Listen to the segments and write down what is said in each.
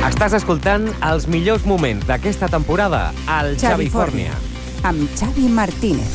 Estàs escoltant els millors moments d'aquesta temporada al Xavifòrnia. Amb Xavi Martínez.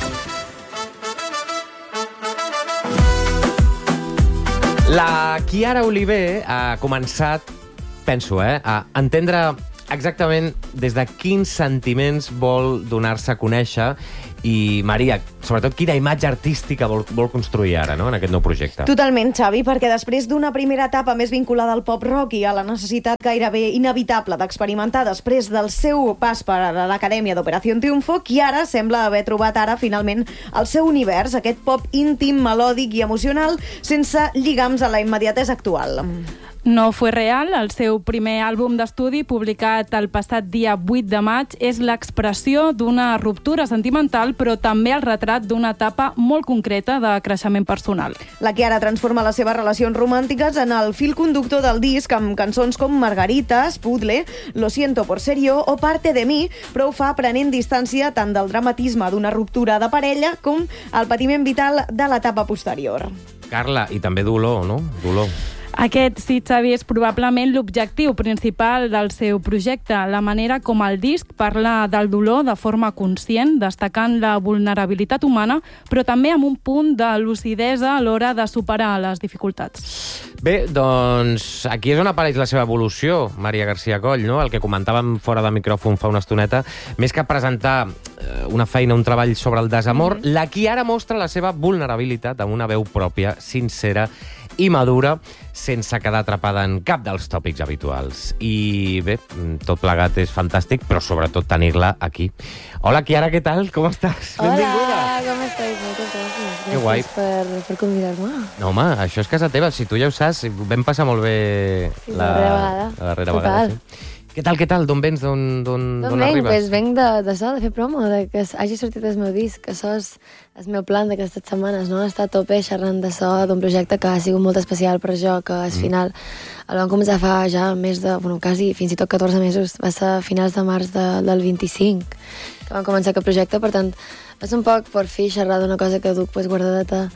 La Chiara Oliver ha començat, penso, a entendre exactament des de quins sentiments vol donar-se a conèixer i, Maria, sobretot quina imatge artística vol construir ara, no?, en aquest nou projecte. Totalment, Xavi, perquè després d'una primera etapa més vinculada al pop-rock i a la necessitat gairebé inevitable d'experimentar després del seu pas per a l'Acadèmia d'Operació Triunfo, Chiara sembla haver trobat ara, finalment, el seu univers, aquest pop íntim, melòdic i emocional, sense lligams a la immediatesa actual. No fue real, el seu primer àlbum d'estudi, publicat el passat dia 8 de maig, és l'expressió d'una ruptura sentimental, però també el retrat d'una etapa molt concreta de creixement personal. La Chiara transforma les seves relacions romàntiques en el fil conductor del disc, amb cançons com Margaritas, Puzzle, Lo siento por ser yo o Parte de mí, però ho fa prenent distància tant del dramatisme d'una ruptura de parella com el patiment vital de l'etapa posterior. Carla, i també dolor, no? Dolor. Aquest, sí, Xavi, és probablement l'objectiu principal del seu projecte, la manera com el disc parla del dolor de forma conscient, destacant la vulnerabilitat humana, però també amb un punt de lucidesa a l'hora de superar les dificultats. Bé, doncs aquí és on apareix la seva evolució, Maria García Coll, no? El que comentàvem fora de micròfon fa una estoneta, més que presentar una feina, un treball sobre el desamor, la Chiara mostra la seva vulnerabilitat amb una veu pròpia, sincera i madura, sense quedar atrapada en cap dels tòpics habituals. I bé, tot plegat és fantàstic, però sobretot tenir-la aquí. Hola, Chiara, què tal? Com estàs? Benvinguda. Hola, com estàs? Moltes gràcies. Que guai. Gràcies per convidar-me. No, home, això és casa teva, si tu ja ho saps, vam passar molt bé sí, la darrera vegada. Sí. Què tal? D'on vens? D'on arribes? Pues venc d'això, de fer promo, de que hagi sortit el meu disc, que això és el meu plan d'aquestes setmanes, no? Estar a tope xerrant d'això, d'un projecte que ha sigut molt especial per jo, que al final el vam començar fa ja més de, quasi, fins i tot 14 mesos, va ser a finals de març del 25, que vam començar aquest projecte, per tant, és un poc per fi xerrar d'una cosa que duc guardadeta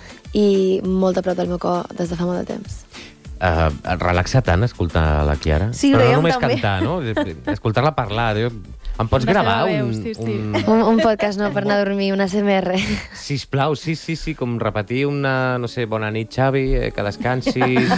i molt a prop del meu cor des de fa molt de temps. Et relaxa tant escoltar la Chiara? Sí, però no només també. cantar, no? Escoltar-la parlar. Em pots gravar un podcast, no, per anar a dormir, un ASMR. Sisplau, sí, com repetir una, no sé, bona nit, Xavi, que descansis...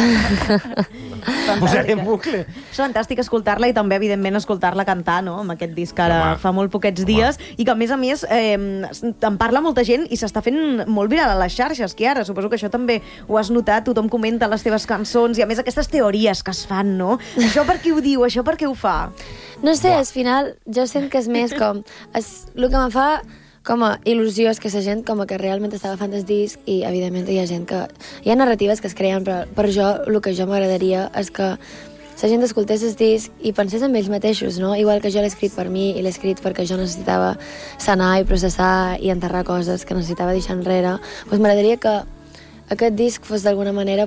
Posaré en bucle. És fantàstic escoltar-la i també, evidentment, escoltar-la cantar, no?, amb aquest disc que ara fa molt poquets dies, i que, a més, en parla molta gent i s'està fent molt viral a les xarxes, Chiara. Suposo que això també ho has notat, tothom comenta les teves cançons i, a més, aquestes teories que es fan, no? Això per què ho diu, això per què ho fa? No sé, al final, jo sent que és més com... El que me fa com a il·lusió és que la gent com que realment estava fan del disc i, evidentment, hi ha gent que... Hi ha narratives que es creen, però per jo, el que jo m'agradaria és que la gent escoltés el disc i pensés en ells mateixos, no? Igual que jo l'he escrit per mi i l'he escrit perquè jo necessitava sanar i processar i enterrar coses que necessitava deixar enrere, doncs m'agradaria que aquest disc fos d'alguna manera,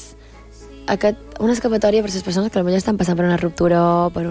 una escapatòria per les persones que potser estan passant per una ruptura o per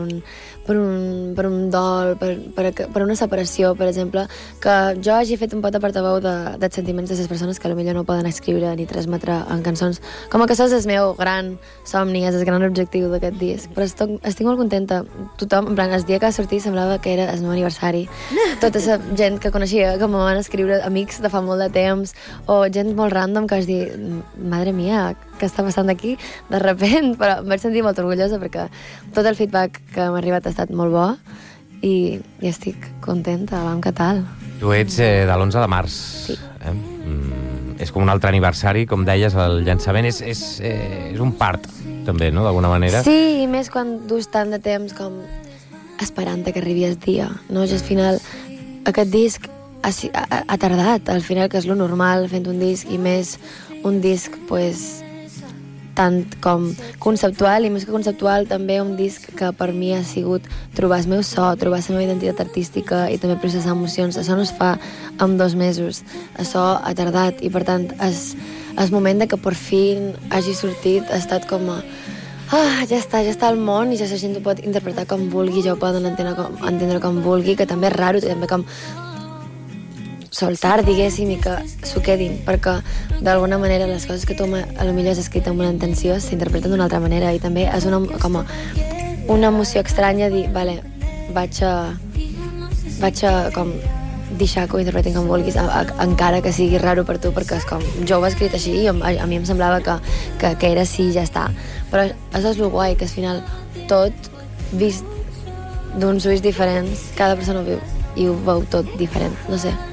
un dol, per una separació, per exemple, que jo hagi fet un pot de portaveu dels sentiments de les persones que potser no poden escriure ni transmetre en cançons. Com que això és el meu gran somni, és el gran objectiu d'aquest disc. Però estic molt contenta. Tothom, en plan, el dia que va sortir semblava que era el meu aniversari. Tota la gent que coneixia, que me van escriure, amics de fa molt de temps, o gent molt random que vas dir, madre mía, què està passant aquí? De repent, però em vaig sentir molt orgullosa perquè tot el feedback que m'ha arribat ha estat molt bo i estic contenta. Vam, què tal? Tu ets de l'11 de març. Sí. És com un altre aniversari, com deies, el llançament és un part, també, no?, d'alguna manera. Sí, i més quan dus tant de temps com esperant que arribi el dia, no? Jo, al final, aquest disc ha tardat, al final, que és lo normal fent un disc, i més un disc, tant com conceptual, i més que conceptual també un disc que per mi ha sigut trobar el meu so, trobar la meva identitat artística i també processar emocions. Això no es fa en 2 mesos, això ha tardat, i per tant el moment de que per fi hagi sortit ha estat com a ja està al món i ja la gent ho pot interpretar com vulgui, ja ho poden entendre com vulgui, que també és raro, també com soltar, diguéssim, i que s'ho quedin, perquè d'alguna manera les coses que tu potser has escrit amb una intenció s'interpreten d'una altra manera, i també és una com a una emoció estranya dir, vale, vaig a com deixar que ho interpretin com vulguis, encara que sigui raro per tu, perquè és com, jo ho he escrit així i a mi em semblava que era així i ja està. Però això és el guai, que al final tot vist d'uns ulls diferents, cada persona ho viu i ho veu tot diferent, no sé.